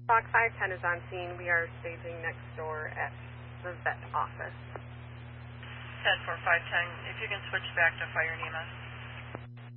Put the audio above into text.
Block 510 is on scene. We are staging next door at the vet office. 10-4-5-10, if you can switch back to fire and EMS.